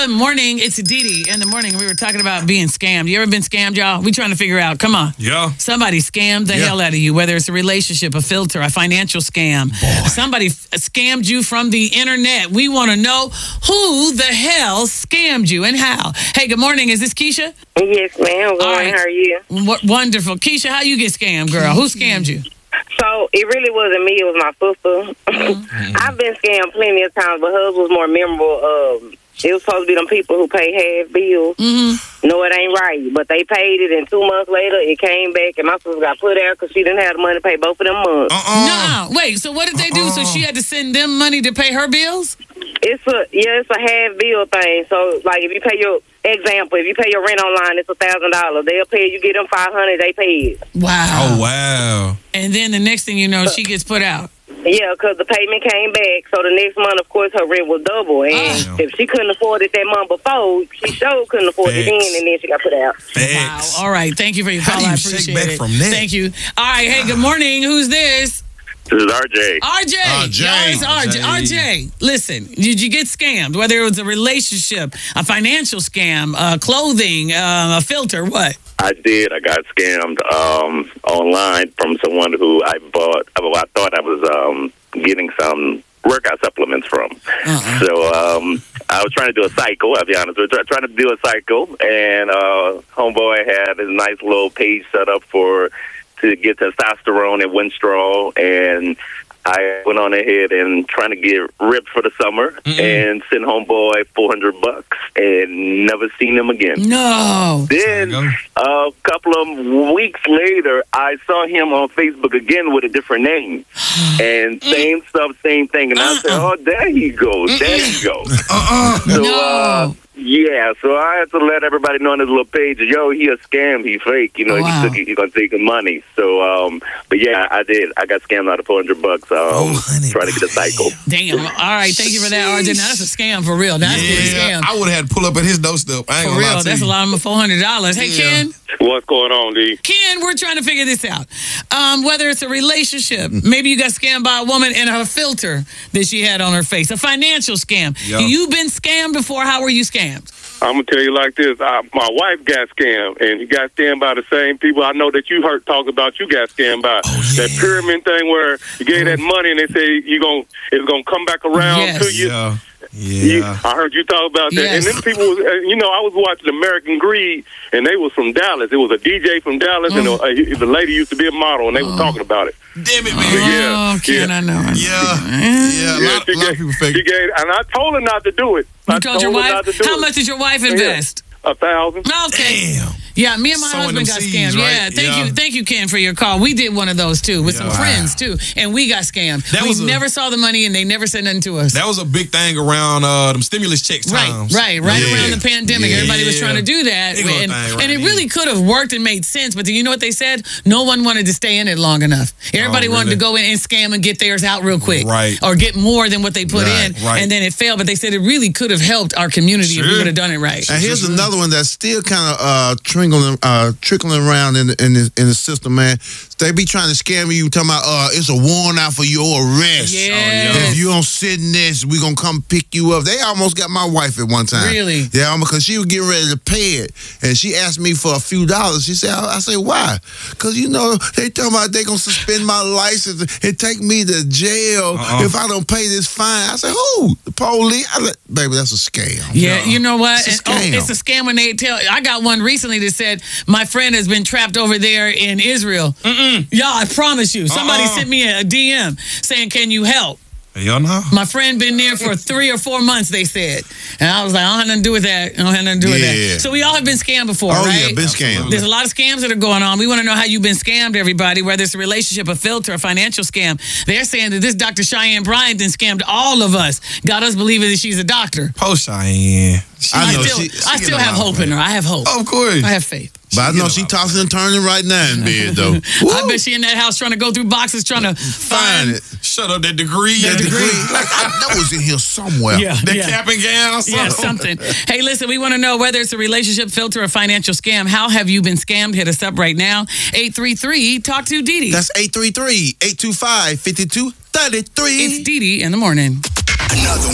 Good morning. It's Dee in the morning. We were talking about being scammed. You ever been scammed, y'all? We trying to figure out. Come on. Yeah. Somebody scammed the hell out of you, whether it's a relationship, a filter, a financial scam. Somebody scammed you from the internet. We want to know who the hell scammed you and how. Hey, good morning. Is this Keisha? Yes, ma'am. Good morning. How are you? Wonderful. Keisha, how you get scammed, girl? Who scammed you? So, it really wasn't me. It was my sister. I've been scammed plenty of times, but hers was more memorable. It was supposed to be them people who pay half bills. No, it ain't right. But they paid it, and 2 months later, it came back, and my sister got put out because she didn't have the money to pay both of them months. No. Wait, so what did they do? So she had to send them money to pay her bills? It's a half bill thing. So, like, if you pay your rent online, it's $1,000. They'll pay you, get them $500, they pay it. Wow. Oh, wow. And then the next thing you know, she gets put out. Yeah, because the payment came back. So the next month, of course, her rent was double. And if she couldn't afford it that month before, she sure couldn't afford it then, and then she got put out. Wow. All right. Thank you for your call. How do you I appreciate shake back it. from that? Thank you. All right. Hey, good morning. Who's this? This is RJ. RJ. Y'all, it's RJ. RJ, listen, did you get scammed? Whether it was a relationship, a financial scam, clothing, a filter, what? I did. I got scammed online from someone who I thought I was getting some workout supplements from. So I was trying to do a cycle, I'll be honest. We were trying to do a cycle, and homeboy had his nice little page set up to get testosterone and Winstrol, and I went on ahead and trying to get ripped for the summer and sent homeboy $400 and never seen him again. No. Then a couple of weeks later, I saw him on Facebook again with a different name, and same stuff, same thing. And I said, "Oh, there he goes, there he goes." So, yeah, so I had to let everybody know on his little page, yo, he a scam, he fake, he's gonna take the money. So, but yeah, I did. I got scammed out of $400. Trying to get a cycle. Damn. All right, thank you for that, RJ. Now that's a scam for real. That's a scam. I would have had to pull up at his doorstep. I ain't For gonna lie real, to that's you. a lot of $400. Hey, Ken. What's going on, D? Ken, we're trying to figure this out. Whether it's a relationship, maybe you got scammed by a woman and her filter that she had on her face, a financial scam. You've been scammed before. How were you scammed? I'm going to tell you like this. My wife got scammed, and he got scammed by the same people I know that you heard talk about you got scammed by. That pyramid thing where you gave that money and they say it's going to come back around to you. Yeah. I heard you talk about that. And then people, I was watching American Greed, and they was from Dallas. It was a DJ from Dallas, and the lady used to be a model, and they was talking about it. Damn it, man. Ken, I know. A lot of people fake. And I told her not to do it. You told your wife? How much did your wife invest? $1,000. Okay. Damn. Yeah, me and my husband got scammed. Right? Thank you, Ken, for your call. We did one of those too with some friends too, and we got scammed. We never saw the money, and they never said nothing to us. That was a big thing around them stimulus checks times. Right around the pandemic. Everybody was trying to do that, and it really could have worked and made sense. But you know what they said? No one wanted to stay in it long enough. Everybody wanted to go in and scam and get theirs out real quick, or get more than what they put in, and then it failed. But they said it really could have helped our community if we would have done it right. And here's another one that's still kind of trickling around in the system, man. They be trying to scam you, talking about it's a warrant out for your arrest. If you don't sit in this, we gonna come pick you up. They almost got my wife at one time. Really? Yeah, because she was getting ready to pay it, and she asked me for a few dollars. She said, I said, why? Because they talking about they gonna suspend my license and take me to jail if I don't pay this fine. I said, who? The police? I said, baby, that's a scam. Yeah, you know what? It's a scam. It's a scam when they tell. I got one recently that said my friend has been trapped over there in Israel. Y'all, I promise you. Somebody sent me a DM saying, can you help? Y'all know? My friend been there for 3 or 4 months, they said. And I was like, I don't have nothing to do with that. I don't have nothing to do with that. So we all have been scammed before, right? Yeah, been scammed. There's a lot of scams that are going on. We want to know how you've been scammed, everybody, whether it's a relationship, a filter, a financial scam. They're saying that this Dr. Cheyenne Bryant then scammed all of us, got us believing that she's a doctor. Poor Cheyenne. I still have hope in her. I have hope. Of course. I have faith. But I know she tossing and turning right now in bed, though. I bet she in that house trying to go through boxes, trying to find it. Shut up, that degree. That degree. Like, that was in here somewhere. That cap and gown or something. Yeah, something. Hey, listen, we want to know whether it's a relationship filter or financial scam. How have you been scammed? Hit us up right now. 833 Talk to Dee. That's 833-825-5233. It's Dee in the morning. Another